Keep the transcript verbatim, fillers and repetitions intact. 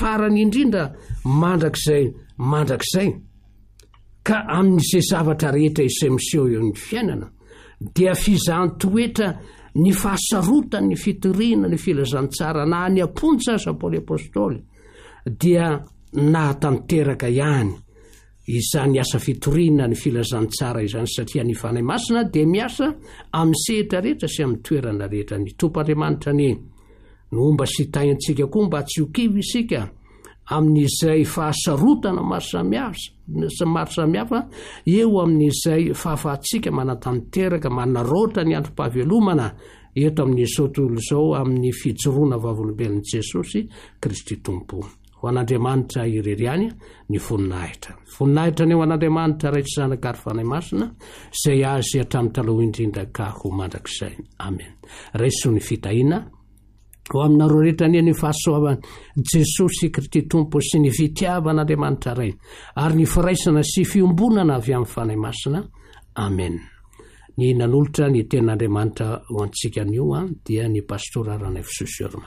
farany indrindra mandrakizay mandrakizay ka amin'izay zavatra rehetra izay miseho eo ny fiainana dia fizahany-toetra ny fahasarotany ny fitoriana ny filazantsara na ny amponja aza Paoly apôstôly dia nahatanteraka ihany izany asa fitoriana ny filazantsara izany satria ny fanahy masina dia miasa amin'ny sehatra rehetra sy amin'ny toerana rehetra. Ny Tompoandriamanitra ny nomba sy taintsika koa mba tsy ho kivy isika amin'izay fahasarotana maro samihafa maro samihafa eo amin'izay fahafahatsika manatanteraka manaroatra ny androm-pahavelomana eto amin'izao tontolo izao amin'ny fijoroana vavolombelon'i Jesosy Kristy Tompo. Ho an'Andriamanitra irery ihany ny voninahitra. Voninahitra ny ho an'Andriamanitra raitsy zanakary fanahy masina izay azy hatramin'ny taloha indrindra ka ho mandrakizay. Amen. Raiso ny fitahiana ho aminareo rehetra ny ny fahasoavana Jesosy Kristy Tompo sy ny fitiavan'Andriamanitra ray ary ny firaisana sy fiombonana avy amin'ny fanahy masina. Amen. Ny nanolotra ny ten'Andriamanitra ho antsika anio dia ny pastora Ranaivo Sosiorma.